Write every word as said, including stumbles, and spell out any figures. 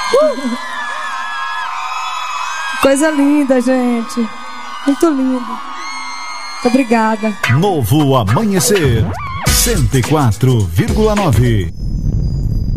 Uh! Coisa linda, gente. Muito lindo. Muito obrigada. Novo Amanhecer cento e quatro vírgula nove.